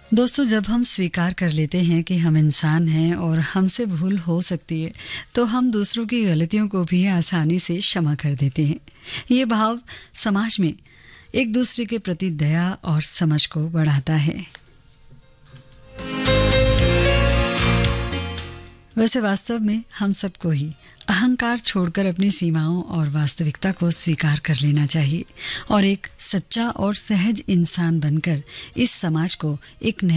दोस्तों, जब हम स्वीकार कर लेते हैं कि हम इंसान हैं और हमसे भूल हो सकती है, तो हम दूसरों की गलतियों को भी आसानी से क्षमा कर देते हैं। ये भाव समाज में एक दूसरे के प्रति दया और समझ को बढ़ाता है। वैसे वास्तव में हम सबको ही अहंकार छोड़कर अपनी सीमाओं और वास्तविकता को स्वीकार कर लेना चाहिए और एक सच्चा और सहज इंसान बनकर इस समाज को एक